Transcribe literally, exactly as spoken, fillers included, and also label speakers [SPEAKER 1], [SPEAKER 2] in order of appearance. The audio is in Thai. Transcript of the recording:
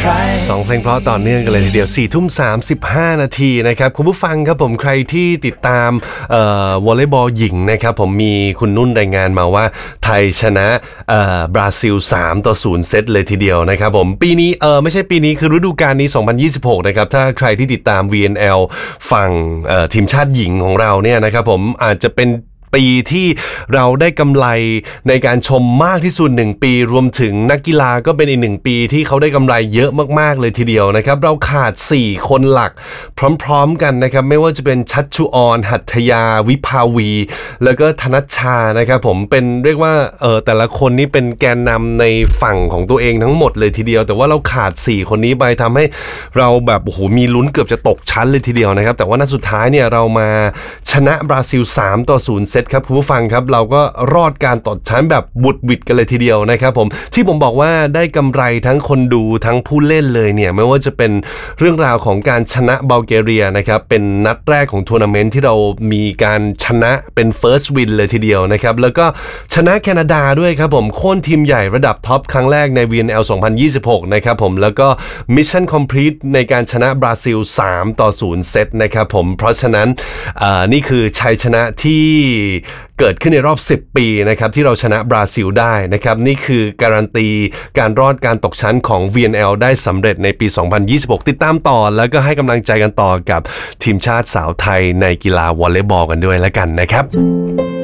[SPEAKER 1] สองเพลงเพราะต่อเนื่องกันเลยทีเดียวสี่ทุ่มสามสิบห้านาทีนะครับคุณผู้ฟังครับผมใครที่ติดตามเอ่อวอลเลย์บอลหญิงนะครับผมมีคุณนุ่นรายงานมาว่าไทยชนะเอ่อบราซิลสามต่อศูนย์เซตเลยทีเดียวนะครับผมปีนี้เออไม่ใช่ปีนี้คือฤดูกาลนี้สองพันยี่สิบหกนะครับถ้าใครที่ติดตาม วี เอ็น แอล ฝั่งเอ่อทีมชาติหญิงของเราเนี่ยนะครับผมอาจจะเป็นปีที่เราได้กำไรในการชมมากที่สุดหนึ่งปีรวมถึงนักกีฬาก็เป็นอีกหนึ่งปีที่เขาได้กำไรเยอะมากๆเลยทีเดียวนะครับเราขาดสี่คนหลักพร้อมๆกันนะครับไม่ว่าจะเป็นชัชชุออนหัตถยาวิภาวีแล้วก็ธนัชชานะครับผมเป็นเรียกว่าเออแต่ละคนนี้เป็นแกนนำในฝั่งของตัวเองทั้งหมดเลยทีเดียวแต่ว่าเราขาดสี่คนนี้ไปทำให้เราแบบโอ้โหมีลุ้นเกือบจะตกชั้นเลยทีเดียวนะครับแต่ว่านัดสุดท้ายเนี่ยเรามาชนะบราซิลสามต่อศูนย์เซตครับคุณผู้ฟังครับเราก็รอดการตกชั้นแบบบุดหวิดกันเลยทีเดียวนะครับผมที่ผมบอกว่าได้กำไรทั้งคนดูทั้งผู้เล่นเลยเนี่ยไม่ว่าจะเป็นเรื่องราวของการชนะบัลแกเรียนะครับเป็นนัดแรกของทัวร์นาเมนต์ที่เรามีการชนะเป็น first win เลยทีเดียวนะครับแล้วก็ชนะแคนาดาด้วยครับผมโค่นทีมใหญ่ระดับท็อปครั้งแรกใน วี เอ็น แอล สองพันยี่สิบหกนะครับผมแล้วก็มิชชั่นคอมพลีทในการชนะบราซิลสามต่อศูนย์เซตนะครับผมเพราะฉะนั้นนี่คือชัยชนะที่เกิดขึ้นในรอบสิบปีนะครับที่เราชนะบราซิลได้นะครับนี่คือการันตีการรอดการตกชั้นของ วี เอ็น แอล ได้สำเร็จในปีสองพันยี่สิบหกติดตามต่อแล้วก็ให้กำลังใจกันต่อกับทีมชาติสาวไทยในกีฬาวอลเลย์บอลกันด้วยแล้วกันนะครับ